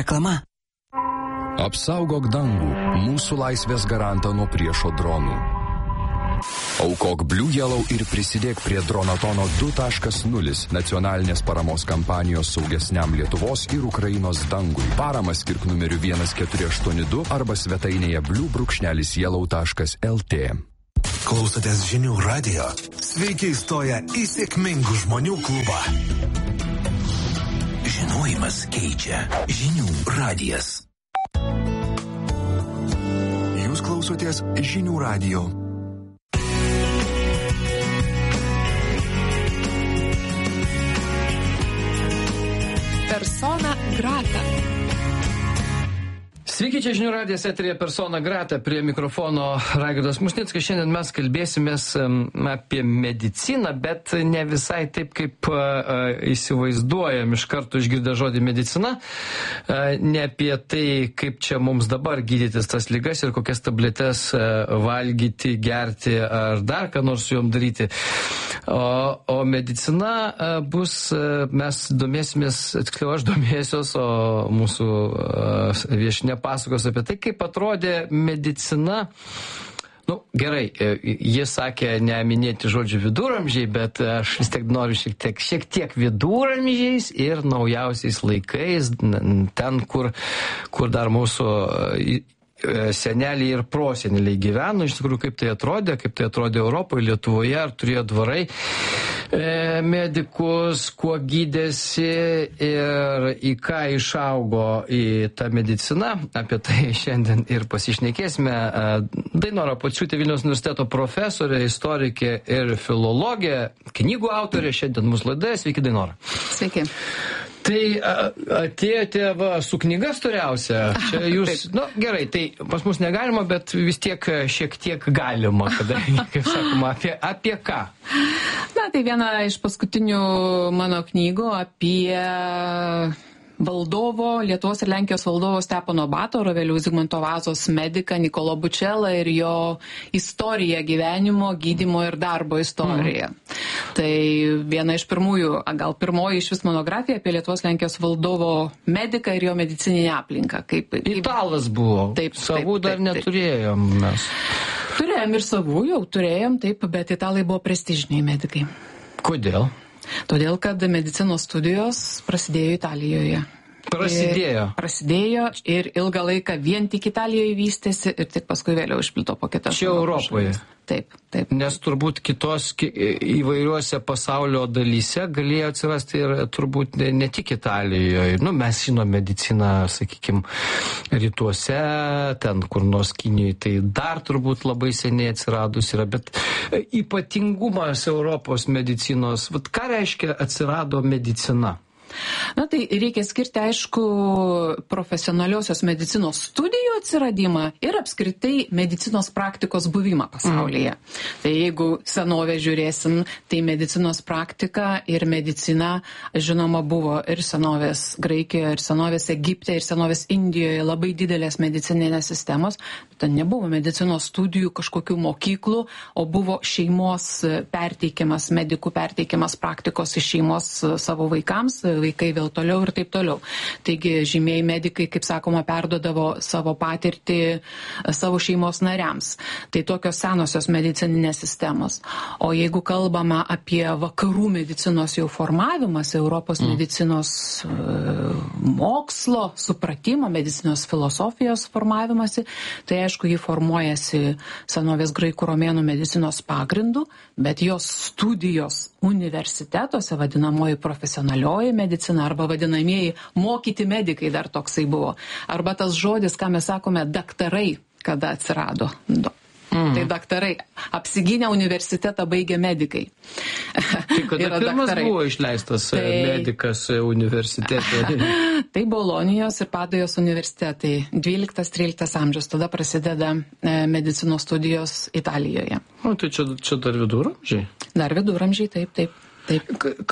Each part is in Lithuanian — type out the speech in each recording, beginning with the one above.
Reklama. Apsaugok dangų, mūsų laisvės garantą nuo priešo dronų. Aukok Blue Yellow ir prisidėk prie Dronatono 2.0 nacionalinės paramos kampanijos saugesniam Lietuvos ir Ukrainos dangui. Paramą skirk numeriu 1482 arba svetainėje blue-yellow.lt. Klausotės Žinių radijo. Sveiki įstoję į sėkmingų žmonių klubą. Žinojimas keičia. Žinių radijas. Jūs klausotės Žinių radijo. Persona grata. Sveiki, čia Žinių radijas eteryje Persona grata, prie mikrofono Raigardas Musnickas. Šiandien mes kalbėsimės apie mediciną, bet ne visai taip, kaip įsivaizduojam iš karto išgirdę žodį medicina. Ne apie tai, kaip čia mums dabar gydytis tas ligas ir kokias tabletes valgyti, gerti ar dar ką nors su jom daryti. O medicina bus, mes domėsimės, tiksliau aš domėsiuos, o mūsų viešinė pasakos apie tai, kaip atrodė medicina. Nu, gerai, jis sakė neminėti žodžių viduramžiai, bet aš vis tiek noriu šiek tiek viduramžiais ir naujausiais laikais, ten, kur dar mūsų seneliai ir proseneliai gyveno, iš tikrųjų, kaip tai atrodė Europoje, Lietuvoje, ar turėjo dvarai medikus, kuo gydėsi ir į ką išaugo į tą mediciną. Apie tai šiandien ir pasišnekėsime. Dainora Pociūtė, Vilniaus universiteto profesorė, istorikė ir filologė, knygų autorė, šiandien mūsų laidoje. Sveiki, Dainora. Sveiki. Tai atėjote su knyga storiausia. Čia jūs, gerai, tai pas mus negalima, bet vis tiek šiek tiek galima, kadangi, kaip sakoma, apie ką? Na, tai viena iš paskutinių mano knygų apie valdovo, Lietuvos ir Lenkijos valdovo Stepono Batoro, vėliau Zigmanto Vazos mediką Nikolo Bučelą ir jo istoriją gyvenimo, gydymo ir darbo istoriją. Tai viena iš pirmųjų, gal pirmoji iš vis monografija apie Lietuvos Lenkijos valdovo mediką ir jo medicininę aplinką. Italas buvo. Taip, savų dar neturėjom mes. Turėjom ir savų, jau turėjom, taip, bet italai buvo prestižiniai medikai. Kodėl? Todėl, kad medicinos studijos prasidėjo Italijoje. Prasidėjo ir ilgą laiką vien tik Italijoje vystėsi ir tik paskui vėliau išplito po kitas. Čia Europoje. Taip. Nes turbūt kitos įvairiuose pasaulio dalyse galėjo atsirasti ir turbūt ne tik Italijoje. Mes žinom mediciną, sakykime, rytuose, ten kur nors Kinijoje, tai dar turbūt labai seniai atsiradus yra. Bet ypatingumas Europos medicinos, ką reiškia atsirado medicina? Na, tai reikia skirti, aišku, profesionaliosios medicinos studijų atsiradimą ir apskritai medicinos praktikos buvimą pasaulyje. Tai jeigu senovę žiūrėsim, tai medicinos praktika ir medicina, žinoma, buvo ir senovės Graikijoje, ir senovės Egipte, ir senovės Indijoje labai didelės medicininės sistemos. Ten nebuvo medicinos studijų, kažkokių mokyklų, o buvo šeimos perteikimas, medikų perteikimas praktikos iš šeimos savo vaikams, vaikai vėl toliau ir taip toliau. Taigi žymieji medikai, kaip sakoma, perdodavo savo patirtį savo šeimos nariams. Tai tokios senosios medicininės sistemos. O jeigu kalbame apie vakarų medicinos jau formavimas, Europos medicinos mokslo, supratimo, medicinos filosofijos formavimasi, tai aišku, jį formuojasi senovės graikų romėnų medicinos pagrindų, bet jos studijos universitetuose, vadinamoji profesionalioji medicina arba vadinamieji mokyti medikai, dar toksai buvo. Arba tas žodis, ką mes sakome, daktarai, kada atsirado. Tai daktarai. Apsigynę universitetą baigė medikai. Tai kada pirmas buvo išleistas medikas universitete? Tai Bolonijos ir Padujos universitetai. 12-13 amžius. Tada prasideda medicinos studijos Italijoje. O tai čia dar viduramžiai? Dar viduramžiai, taip. Taip.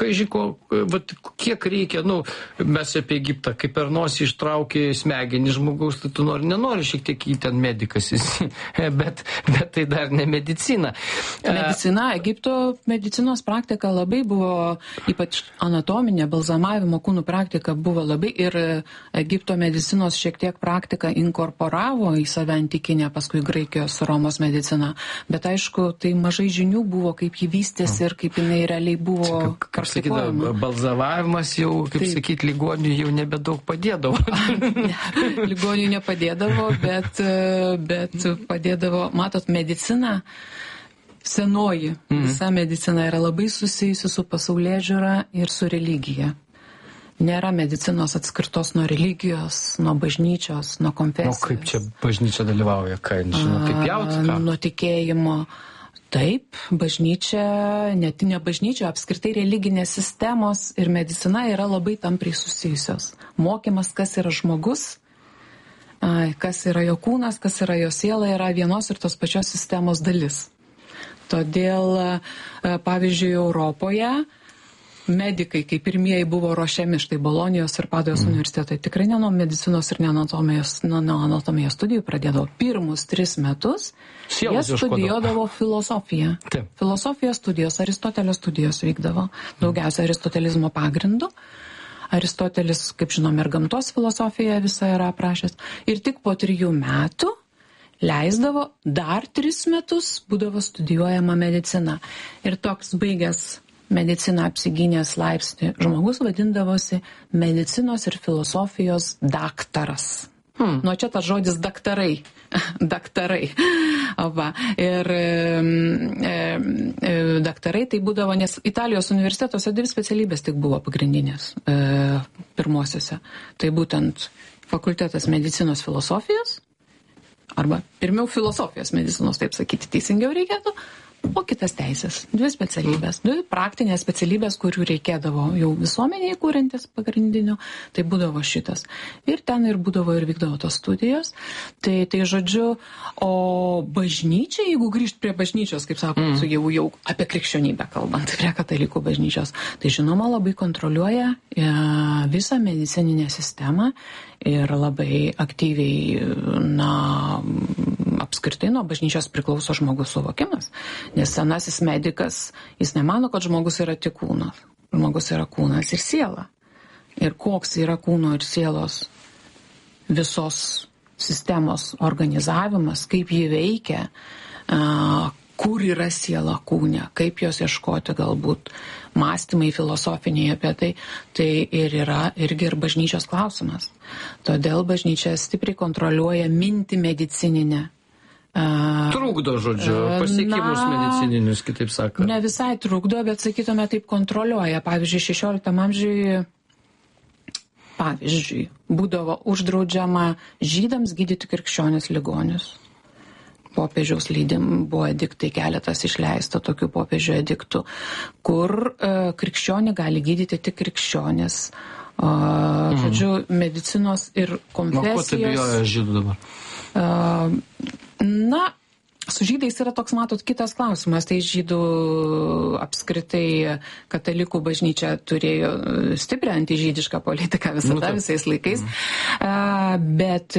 Kiek reikia, mes apie Egiptą, kaip per nosį ištraukė smegenį žmogaus, tai tu nenori šiek tiek į ten medikas, bet tai dar ne medicina. Medicina, Egipto medicinos praktika labai buvo, ypač anatominė, balzamavimo kūnų praktika buvo labai, ir Egipto medicinos šiek tiek praktika inkorporavo į save antikinę, paskui Graikijos, Romos mediciną, bet aišku, tai mažai žinių buvo, kaip jį vystėsi ir kaip jinai realiai buvo. Kaip sakydavo, balzavavimas jau, kaip sakyti, ligonių jau nebedaug padėdavo. Ligonių nepadėdavo, bet padėdavo, matot, medicina, senoji, visa medicina yra labai susijusi su pasaulėžiūra ir su religija. Nėra medicinos atskirtos nuo religijos, nuo bažnyčios, nuo konfesijos. O kaip čia bažnyčia dalyvauja, ką, žinau, kaip jaut, ką? Nuo tikėjimo. Taip, bažnyčia, net ne bažnyčia, apskritai religinės sistemos ir medicina yra labai tampriai susijusios. Mokymas, kas yra žmogus, kas yra jo kūnas, kas yra jo siela, yra vienos ir tos pačios sistemos dalis. Todėl, pavyzdžiui, Europoje medikai, kaip pirmieji buvo ruošiami, štai Bolonijos ir Padujos universitetai, tikrai ne nuo medicinos ir ne anatomijos studijų pradėdavo. Pirmus 3 metus jie studijuodavo filosofiją. Taip. Filosofijos studijos, Aristotelio studijos vykdavo, daugiausia aristotelizmo pagrindu. Aristotelis, kaip žinom, ir gamtos filosofiją visą yra aprašęs. Ir tik po 3 metų leisdavo dar 3 metus būdavo studijuojama medicina. Ir toks baigęs mediciną apsigynęs laipsnį žmogus vadindavosi medicinos ir filosofijos daktaras. Nuo čia tas žodis daktarai. Daktarai. Ir daktarai tai būdavo, nes Italijos universitetuose 2 specialybės tik buvo pagrindinės pirmosiuose. Tai būtent fakultetas medicinos filosofijos, arba pirmiau filosofijos medicinos, taip sakyti, teisingiau reikėtų, o kitas teisės. 2 specialybės. 2 praktinės specialybės, kurių reikėdavo jau visuomeniai kūrintis pagrindinių, tai būdavo šitas. Ir ten ir būdavo ir vykdavo tos studijos. Tai žodžiu, o bažnyčia, jeigu grįžt prie bažnyčios, kaip sakot, jau apie krikščionybę kalbant, prie katalikų bažnyčios, tai žinoma labai kontroliuoja visą medicininę sistemą ir labai aktyviai, apskritai nuo bažnyčios priklauso žmogus suvokimas. Nes senasis medikas, jis nemano, kad žmogus yra tik kūnas. Žmogus yra kūnas ir siela. Ir koks yra kūno ir sielos visos sistemos organizavimas, kaip jį veikia, kur yra siela kūne, kaip jos ieškoti galbūt, mąstymai filosofiniai apie tai ir yra irgi ir bažnyčios klausimas. Todėl bažnyčia stipriai kontroliuoja mintį medicininę. Trukdo, žodžiu, pasiekimus medicininius, kitaip sakant. Ne visai trukdo, bet sakytume taip kontroliuoja. Pavyzdžiui, 16 amžiui, būdavo uždraudžiama žydams gydyti krikščionis ligonius. Popiežiaus leidim buvo ediktai, keletas išleista tokių popiežių ediktų, kur krikščionį gali gydyti tik krikščionis. Žodžiu, medicinos ir konfesijos. Ko tai bijoja žydų dabar? Su žydais yra toks, matot, kitas klausimas. Tai žydų apskritai katalikų bažnyčia turėjo stiprią antižydišką politiką visais laikais. Bet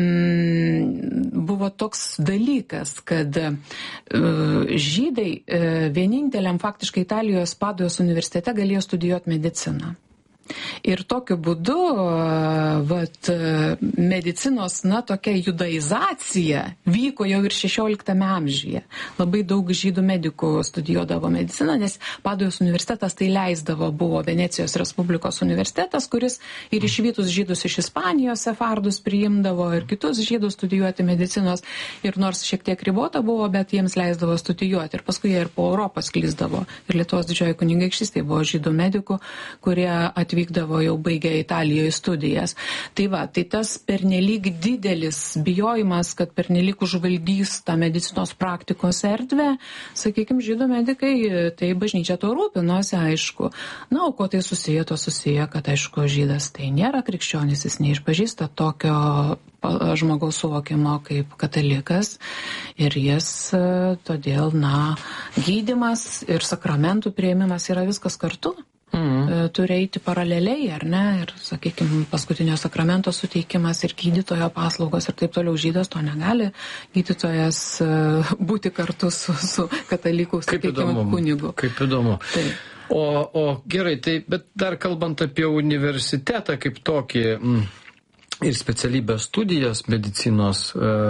buvo toks dalykas, kad žydai vieninteliam faktiškai Italijos Padujos universitete galėjo studijuoti mediciną. Ir tokiu būdu medicinos, tokia judaizacija vyko jau ir 16 amžiuje. Labai daug žydų medikų studijuodavo mediciną, nes Padujos universitetas tai leisdavo, buvo Venecijos Respublikos universitetas, kuris ir išvytus žydus iš Ispanijos sefardus priimdavo ir kitus žydus studijuoti medicinos. Ir nors šiek tiek ribota buvo, bet jiems leisdavo studijuoti. Ir paskui jie ir po Europą sklisdavo. Ir Lietuvos didžioji kunigaikštystė buvo žydų medikų, kurie atvykdavo jau baigę Italijoje studijas. Tai tas pernelyg didelis bijojimas, kad pernelyg užvaldys tą medicinos praktikos erdvę, sakykime, žydų medikai, tai bažnyčia to rūpinosi, aišku. O ko tai susiję, kad aišku, žydas tai nėra krikščionis, jis neišpažįsta tokio žmogaus suvokimo kaip katalikas ir jis todėl, gydymas ir sakramentų priėmimas yra viskas kartu. Turi eiti paraleliai, ar ne? Ir, sakykime, paskutinio sakramento suteikimas ir gydytojo paslaugos ir taip toliau. Žydas to negali. Gydytojas būti kartu su katalikų, sakykime, kunigu. Kaip įdomu. Taip. O gerai, tai bet dar kalbant apie universitetą kaip tokį ir specialybės studijas medicinos,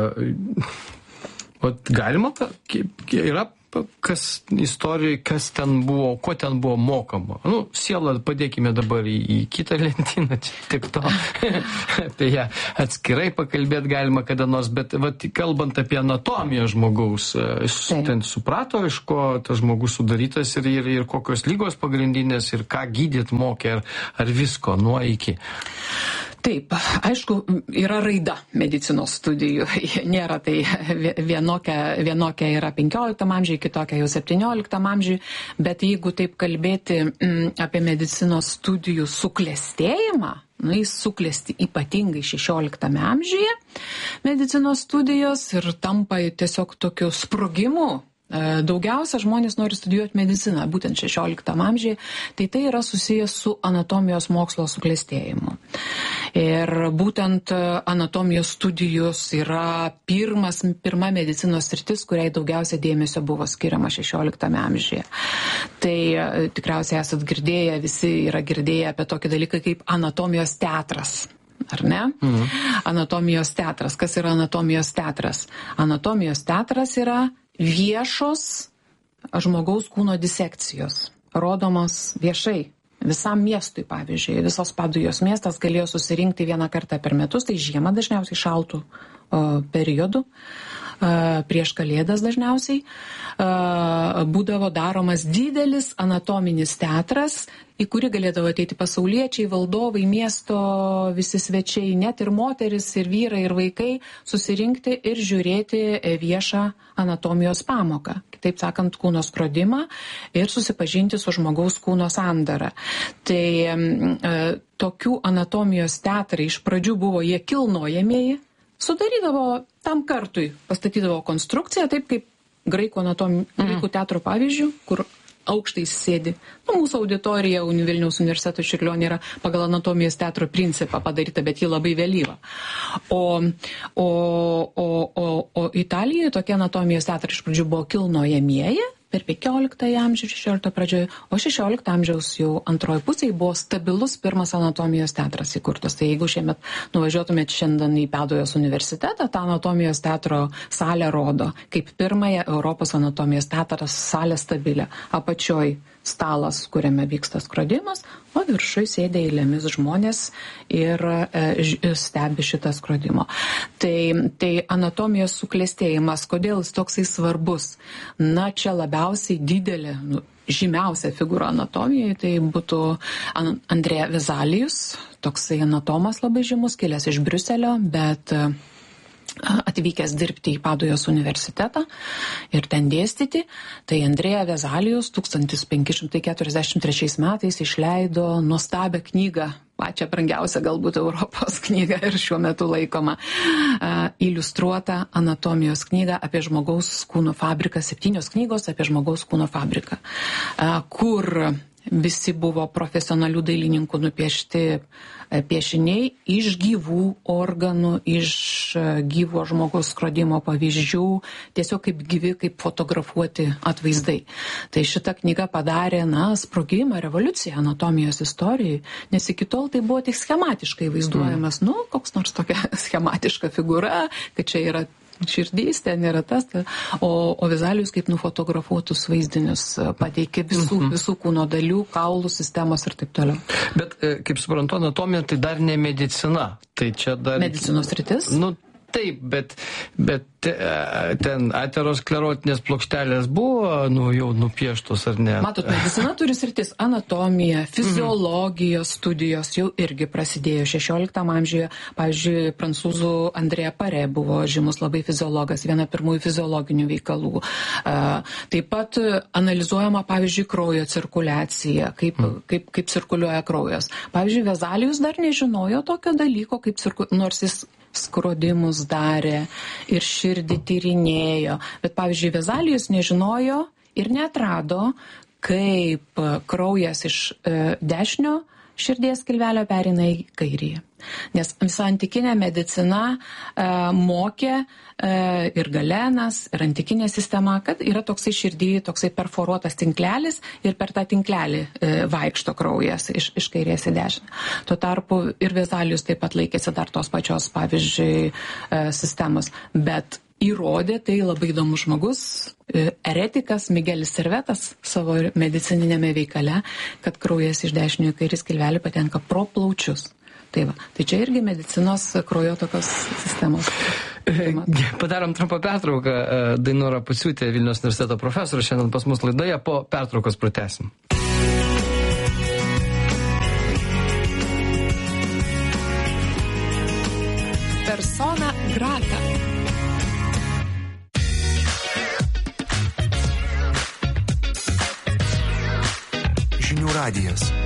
galima, yra kas istorijoje, kas ten buvo, ko ten buvo mokama. Sielą padėkime dabar į kitą lentyną, čia tik to. Apie ją atskirai pakalbėti galima kada nors, bet kalbant apie anatomiją žmogaus, ten suprato, iš ko tas žmogus sudarytas ir kokios lygos pagrindinės ir ką gydyt mokė, ar visko nuo iki. Taip, aišku, yra raida medicinos studijų. Nėra tai vienokia yra 15 amžiuje, kitokia jau 17 amžiuje, bet jeigu taip kalbėti apie medicinos studijų suklestėjimą, jis suklesti ypatingai 16 amžiuje medicinos studijos ir tampa tiesiog tokiu sprogimu. Daugiausia žmonės nori studijuoti mediciną, būtent 16 amžiuje, tai yra susijęs su anatomijos mokslo suklestėjimu. Ir būtent anatomijos studijos yra pirma medicinos sritis, kuriai daugiausia dėmesio buvo skiriama 16 amžiuje. Tai tikriausiai esat girdėję, visi yra girdėję apie tokį dalyką kaip anatomijos teatras. Ar ne? Anatomijos teatras. Kas yra anatomijos teatras? Anatomijos teatras yra viešos žmogaus kūno disekcijos, rodomos viešai, visam miestui, pavyzdžiui. Visos Padujos miestas galėjo susirinkti vieną kartą per metus, tai žiemą dažniausiai šaltų periodų, prieš Kalėdas dažniausiai, būdavo daromas didelis anatominis teatras, į kurį galėdavo ateiti pasauliečiai, valdovai, miesto, visi svečiai, net ir moteris, ir vyrai, ir vaikai susirinkti ir žiūrėti viešą anatomijos pamoką. Kitaip sakant, kūno skrodimą ir susipažinti su žmogaus kūno sandara. Tai tokių anatomijos teatrai iš pradžių buvo jie kilnojamieji, sudarydavo tam kartui, pastatydavo konstrukciją, taip kaip graikų teatro pavyzdžių, kur aukštai sėdi. Mūsų auditorija Vilniaus universiteto Čiurlionė yra pagal anatomijos teatro principą padaryta, bet ji labai vėlyva. O Italijoje tokie anatomijos teatrai iš pradžių buvo kilnojamieji, per 15 amžių, 16 pradžioje, o 16 amžiaus jau antroji pusėje buvo stabilus pirmas anatomijos teatras įkurtas. Tai jeigu šiemet nuvažiuotumėt šiandien į Padujos universitetą, tą anatomijos teatro salę rodo kaip pirmąją Europos anatomijos teatras salę stabilę. Apačioj stalas, kuriame vyksta skrodimas, o viršui sėdė eilėmis žmonės ir stebi šitą skrodimo. Tai anatomijos suklestėjimas, kodėl jis toksai svarbus? Čia labiausiai didelė, žymiausia figūra anatomijoje, tai būtų Andrea Vezalijus, toksai anatomas labai žymus, kilęs iš Briuselio, bet atvykęs dirbti į Padujos universitetą ir ten dėstyti, tai Andrea Vezalijus 1543 metais išleido nuostabią knygą, pačią brangiausią galbūt Europos knygą ir šiuo metu laikoma iliustruota anatomijos knyga apie žmogaus kūno fabriką, 7 knygos apie žmogaus kūno fabriką, kur visi buvo profesionalių dailininkų nupiešti piešiniai iš gyvų organų, iš gyvo žmogaus skrodimo pavyzdžių, tiesiog kaip gyvi, kaip fotografuoti atvaizdai. Tai šita knyga padarė, sprogimą, revoliuciją anatomijos istorijai, nes iki tol tai buvo tik schematiškai vaizduojamas, koks nors tokia schematiška figūra, kad čia yra širdys, ten yra tas, o Vezalijus kaip nufotografuotus vaizdinius pateikė visų kūno dalių, kaulų sistemos ir taip toliau. Bet, kaip suprantu, anatomija tai dar ne medicina. Tai čia dar... Medicinos sritis? Taip, bet ten aterosklerotinės plokštelės buvo jau nupieštos, ar ne? Matot, medicina turi sritis anatomija, fiziologijos studijos jau irgi prasidėjo 16 amžiuje. Pavyzdžiui, prancūzų André Paré buvo žymus labai fiziologas, viena pirmųjų fiziologinių veikalų. Taip pat analizuojama, pavyzdžiui, kraujo cirkuliacija, kaip cirkuliuoja kraujas. Pavyzdžiui, Vezalijus dar nežinojo tokio dalyko, nors jis skrodimus darė ir širdį tyrinėjo. Bet, pavyzdžiui, Vezalijus nežinojo ir neatrado, kaip kraujas iš dešinio širdies skilvelio pereina į kairįjį. Nes visa antikinė medicina mokė ir Galenas, ir antikinė sistema, kad yra toksai širdyje, toksai perforuotas tinklelis ir per tą tinklelį vaikšto kraujas iš kairės į dešinę. Tuo tarpu ir Vezalijus taip pat laikėsi dar tos pačios, pavyzdžiui, sistemos. Bet įrodė, tai labai įdomus žmogus, eretikas Migelis Servetas savo medicininėme veikale, kad kraujas iš dešinio į kairį skilvelį patenka pro plaučius. Tai čia irgi medicinos kraujotakos sistemos. Padarom trumpą pertrauką. Dainora Puciūtė, Vilniaus universiteto profesorė, šiandien pas mus laidoje, po pertraukos pratęsim. Persona grata. Žinių radijas.